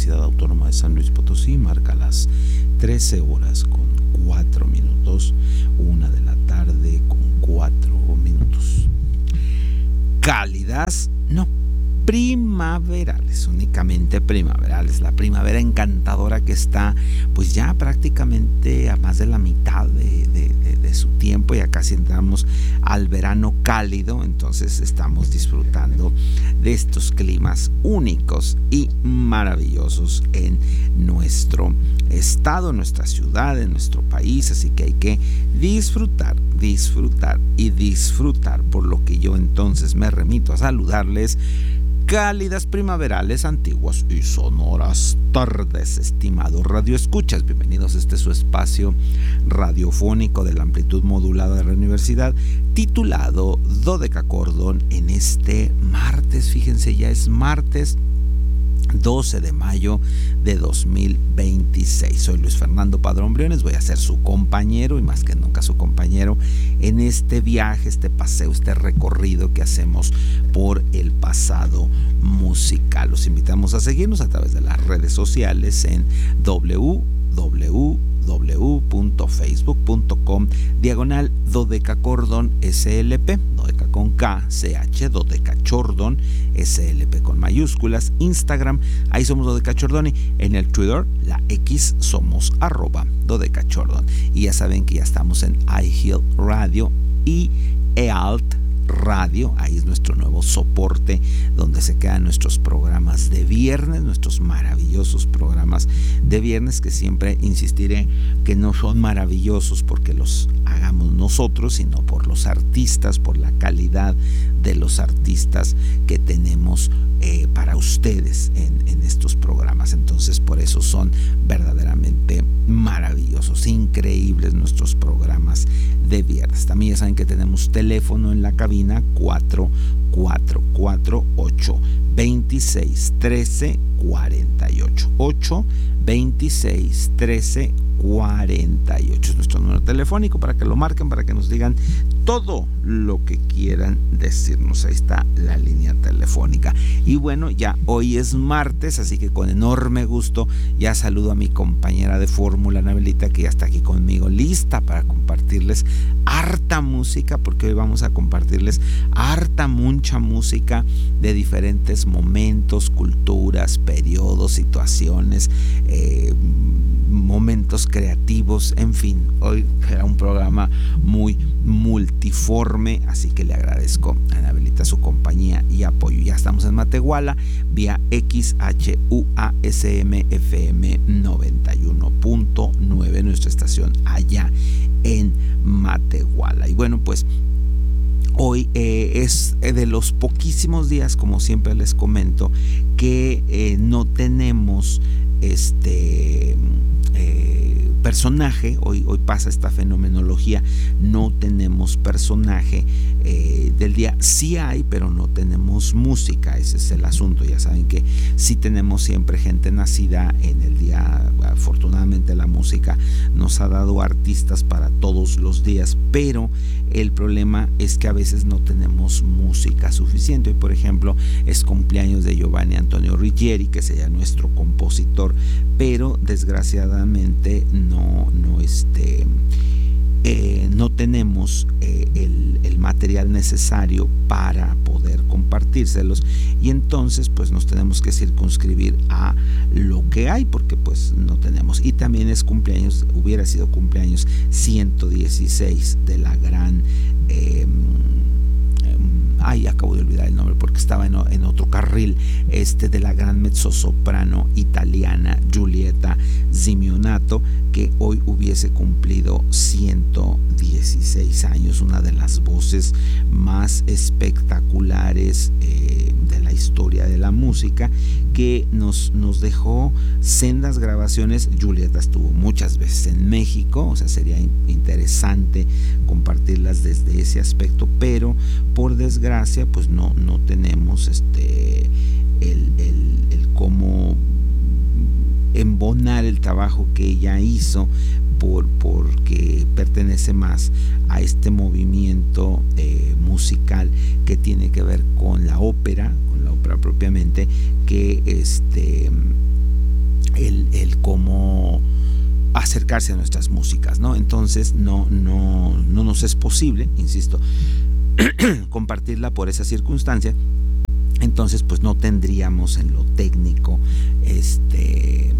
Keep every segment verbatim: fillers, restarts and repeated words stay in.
Universidad Autónoma de San Luis Potosí. Marca las trece horas con cuatro minutos, una de la tarde con cuatro minutos. Cálidas, no, primaverales, únicamente primaverales. La primavera encantadora que está pues ya prácticamente a más de la mitad de, de, de, de su tiempo. Ya casi entramos al verano cálido, entonces estamos disfrutando de estos climas únicos y maravillosos en nuestro estado, en nuestra ciudad, en nuestro país. Así que hay que disfrutar, disfrutar y disfrutar, por lo que yo entonces me remito a saludarles. Cálidas primaverales, antiguas y sonoras tardes, estimados radioescuchas. Bienvenidos a este su espacio radiofónico de la amplitud modulada de la universidad, titulado Dodecacordón, en este martes. Fíjense, ya es martes doce de mayo de dos mil veintiséis. Soy Luis Fernando Padrón Briones, voy a ser su compañero y más que nunca su compañero en este viaje, este paseo, este recorrido que hacemos por el pasado musical. Los invitamos a seguirnos a través de las redes sociales en w w w punto facebook punto com diagonal Dodecacordón S L P, Dodeca con K, C H, Dodecachordon, S L P con mayúsculas. Instagram, ahí somos Dodecachordon, en el Twitter, la X, somos arroba Dodecachordon. Y ya saben que ya estamos en iHeal Radio y eAlt Radio, ahí es nuestro nuevo soporte donde se quedan nuestros programas de viernes, nuestros maravillosos programas de viernes, que siempre insistiré que no son maravillosos porque los hagamos nosotros, sino por los artistas, por la calidad de los artistas que tenemos eh, para ustedes en, en estos programas. Entonces por eso son verdaderamente maravillosos, increíbles nuestros programas de viernes. También ya saben que tenemos teléfono en la cabina cuatro cuatro cuatro ocho veintiséis trece cuarenta y ocho, ocho veintiséis trece cuarenta y ocho es nuestro número telefónico para que lo marquen, para que nos digan todo lo que quieran decirnos. Ahí está la línea telefónica. Y bueno, ya hoy es martes, así que con enorme gusto ya saludo a mi compañera de fórmula, Anabelita, que ya está aquí conmigo, lista para compartirles harta música, porque hoy vamos a compartirles harta, mucha música de diferentes momentos, culturas, periodos, situaciones, eh, momentos creativos, en fin, hoy será un programa muy multiforme, así que le agradezco a Anabelita su compañía y apoyo. Ya estamos en Matehuala vía X H U A S M F M noventa y uno punto nueve, nuestra estación allá en Matehuala. Y bueno, pues hoy eh, es de los poquísimos días, como siempre les comento, que eh, no tenemos este eh, personaje. Hoy, hoy pasa esta fenomenología, no tenemos personaje eh, del día. Sí hay, pero no tenemos música, ese es el asunto. Ya saben que sí tenemos siempre gente nacida en el día. Afortunadamente la música nos ha dado artistas para todos los días, pero el problema es que a veces no tenemos música suficiente. Hoy, por ejemplo, es cumpleaños de Giovanni Antonio Ruggieri, que sería nuestro compositor, pero desgraciadamente no, no, este, eh, no tenemos eh, el, el material necesario para poder compartírselos, y entonces pues nos tenemos que circunscribir a lo que hay, porque pues no tenemos. Y también es cumpleaños, hubiera sido cumpleaños ciento dieciséis de la gran eh, ay, acabo de olvidar el nombre porque estaba en, en otro carril, este de la gran mezzosoprano italiana Giulietta Zimionato, que hoy hubiese cumplido ciento dieciséis años, una de las voces más espectaculares eh, de la historia de la música, que nos, nos dejó sendas grabaciones. Giulietta estuvo muchas veces en México, o sea, sería interesante compartirlas desde ese aspecto, pero por desgracia pues no, no tenemos este el, el, el cómo embonar el trabajo que ella hizo, por, porque pertenece más a este movimiento eh, musical que tiene que ver con la ópera, con la ópera propiamente, que este el, el cómo acercarse a nuestras músicas, ¿no? Entonces no, no, no nos es posible, insisto, compartirla por esa circunstancia. Entonces pues no tendríamos en lo técnico este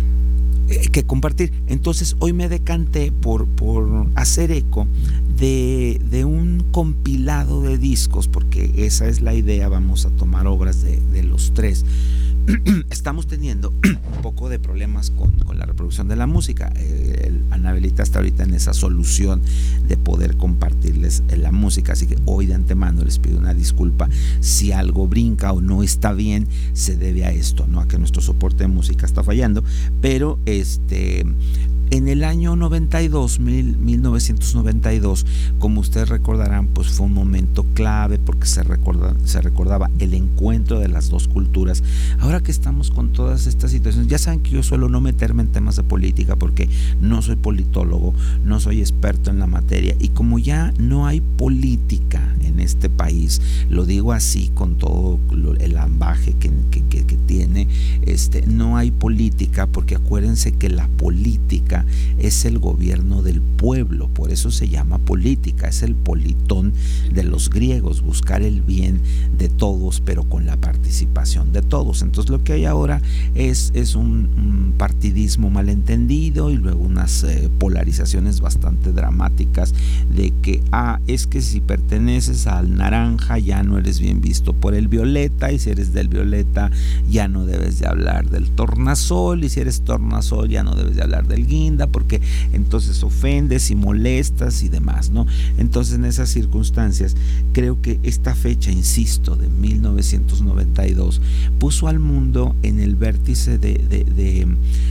que compartir. Entonces hoy me decanté por, por hacer eco de, de un compilado de discos, porque esa es la idea. Vamos a tomar obras de, de los tres. Estamos teniendo un poco de problemas con, con la reproducción de la música. Eh, el, Anabelita está ahorita en esa solución de poder compartirles la música, así que hoy de antemano les pido una disculpa si algo brinca o no está bien. Se debe a esto, no a que nuestro soporte de música está fallando, pero este en el año noventa y dos, mil novecientos noventa y dos, como ustedes recordarán, pues fue un momento clave porque se, recorda, se recordaba el encuentro de las dos culturas. Ahora que estamos con todas estas situaciones, ya saben que yo suelo no meterme en temas de política porque no soy politólogo, no soy experto en la materia, y como ya no hay política en este país, lo digo así con todo el ambaje que, que, que, que tiene, este, no hay política porque acuérdense que la política es el gobierno del pueblo, por eso se llama política, es el politón de los griegos, buscar el bien de todos pero con la participación de todos. Entonces lo que hay ahora es, es un, un partidismo malentendido y luego unas eh, polarizaciones bastante dramáticas de que ah, es que si perteneces al naranja ya no eres bien visto por el violeta, y si eres del violeta ya no debes de hablar del tornasol, y si eres tornasol ya no debes de hablar del guinda, porque entonces ofendes y molestas y demás, ¿no? Entonces en esas circunstancias creo que esta fecha, insisto, de mil novecientos noventa y dos puso al mundo en el vértice de, de, de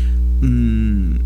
mmm,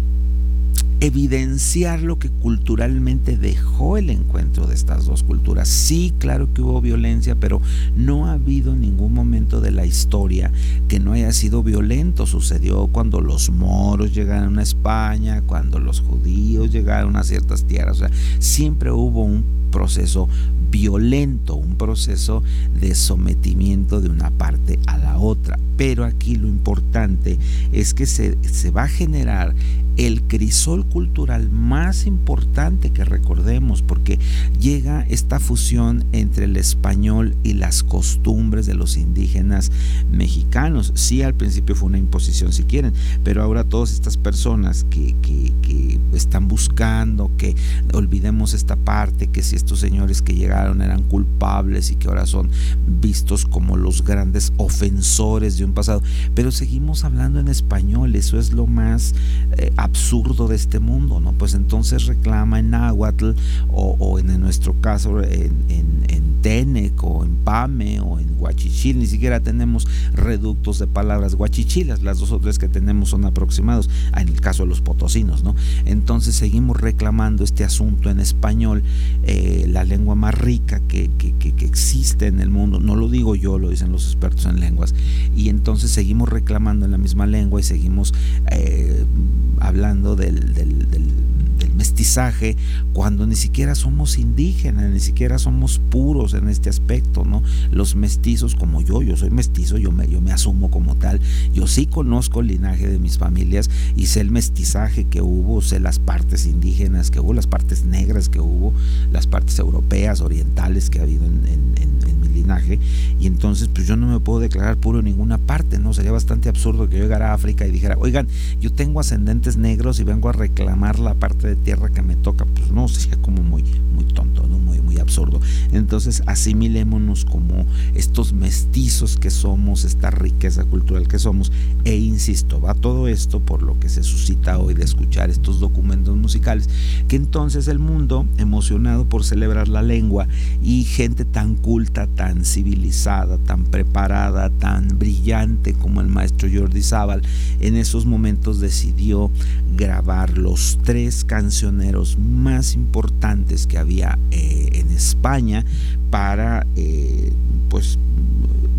evidenciar lo que culturalmente dejó el encuentro de estas dos culturas. Sí, claro que hubo violencia, pero no ha habido ningún momento de la historia que no haya sido violento. Sucedió cuando los moros llegaron a España, cuando los judíos llegaron a ciertas tierras. O sea, siempre hubo un proceso violento, un proceso de sometimiento de una parte a la otra. Pero aquí lo importante es que se, se va a generar el crisol cultural más importante que recordemos, porque llega esta fusión entre el español y las costumbres de los indígenas mexicanos. Sí, al principio fue una imposición si quieren, pero ahora todas estas personas que, que, que están buscando que olvidemos esta parte, que si estos señores que llegaron eran culpables y que ahora son vistos como los grandes ofensores de un pasado, pero seguimos hablando en español. Eso es lo más eh, absurdo de este mundo, ¿no? Pues entonces reclama en náhuatl o, o en, en nuestro caso en, en, en Tenec o en Pame o en Huachichil. Ni siquiera tenemos reductos de palabras guachichilas, las dos o tres que tenemos son aproximados, en el caso de los potosinos, ¿no? Entonces seguimos reclamando este asunto en español, eh, la lengua más rica que, que, que, que existe en el mundo. No lo digo yo, lo dicen los expertos en lenguas, y entonces seguimos reclamando en la misma lengua y seguimos eh, hablando del, del, del, del mestizaje cuando ni siquiera somos indígenas, ni siquiera somos puros en este aspecto, ¿no? Los mestizos, como yo, yo soy mestizo, yo me, yo me asumo como tal, yo sí conozco el linaje de mis familias y sé el mestizaje que hubo, sé las partes indígenas que hubo, las partes negras que hubo, las partes europeas, orientales que ha habido en, en, en, en mi linaje, y entonces pues yo no me puedo declarar puro en ninguna parte, ¿no? Sería bastante absurdo que yo llegara a África y dijera, oigan, yo tengo ascendentes negros y vengo a reclamar la parte de tierra que me toca. Pues no, sería como muy, muy tonto, ¿no? Muy, muy absurdo. Entonces asimilémonos como estos mestizos que somos, esta riqueza cultural que somos, e insisto, va todo esto por lo que se suscita hoy de escuchar estos documentos musicales, que entonces el mundo, emocionado por celebrar la lengua, y gente tan culta, tan civilizada, tan preparada, tan brillante como el maestro Jordi Sábal, en esos momentos decidió grabar los tres cancioneros más importantes que había eh, en España para eh, pues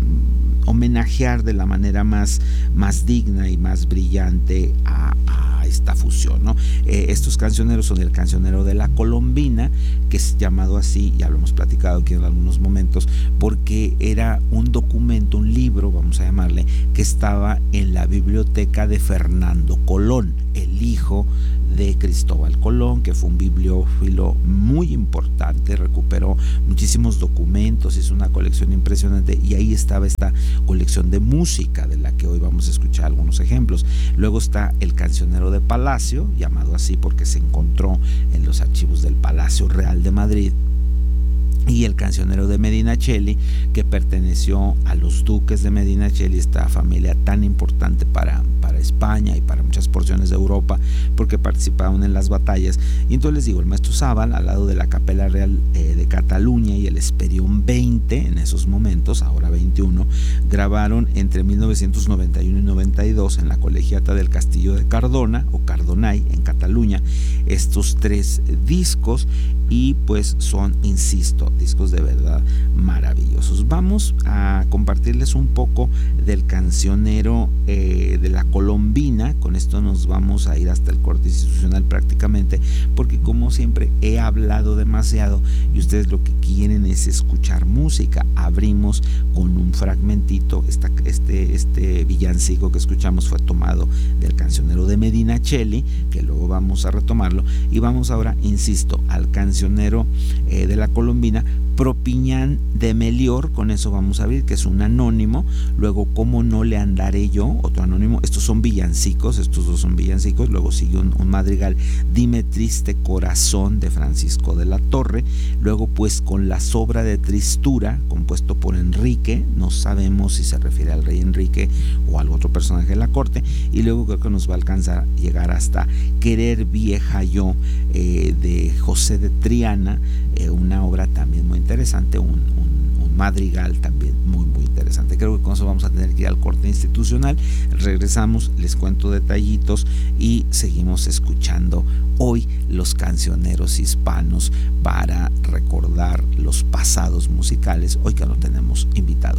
homenajear de la manera más, más digna y más brillante a, a esta fusión, ¿no? Eh, estos cancioneros son el cancionero de la Colombina, que es llamado así, ya lo hemos platicado aquí en algunos momentos, porque era un documento, un libro, vamos a llamarle, que estaba en la biblioteca de Fernando Colón, el hijo de Cristóbal Colón, que fue un bibliófilo muy importante, recuperó muchísimos documentos, hizo una colección impresionante, y ahí estaba esta colección de música de la que hoy vamos a escuchar algunos ejemplos. Luego está el cancionero de Palacio, llamado así porque se encontró en los archivos del Palacio Real de Madrid, y el cancionero de Medinaceli, que perteneció a los duques de Medinaceli, esta familia tan importante para, para España y para muchas porciones de Europa, porque participaron en las batallas. Y entonces les digo, el maestro Sábal, al lado de la Capella Real eh, de Cataluña y el Esperión veinte, en esos momentos, ahora veintiuno, grabaron entre mil novecientos noventa y uno y noventa y dos en la Colegiata del Castillo de Cardona, o Cardonay, en Cataluña, estos tres discos, y pues son, insisto, discos de verdad maravillosos. Vamos a compartirles un poco del cancionero eh, de la Colombina. Con esto nos vamos a ir hasta el corte institucional prácticamente, porque como siempre he hablado demasiado y ustedes lo que quieren es escuchar música. Abrimos con un fragmentito. Esta, este, este villancico que escuchamos fue tomado del cancionero de Medinaceli, que luego vamos a retomarlo, y vamos ahora, insisto, al cancionero eh, de la Colombina, Propiñán de Melior. Con eso vamos a ver que es un anónimo. Luego, Cómo no le andaré yo, otro anónimo. Estos son villancicos, estos dos son villancicos. Luego sigue un, un madrigal, Dime triste corazón, de Francisco de la Torre. Luego, pues, Con la sobra de tristura, compuesto por Enrique, no sabemos si se refiere al rey Enrique o al otro personaje de la corte. Y luego creo que nos va a alcanzar llegar hasta Querer vieja yo, eh, de José de Triana, eh, una obra también muy interesante, un, un, un madrigal también muy muy interesante. Creo que con eso vamos a tener que ir al corte institucional. Regresamos, les cuento detallitos y seguimos escuchando hoy los cancioneros hispanos para recordar los pasados musicales, hoy que no tenemos invitados.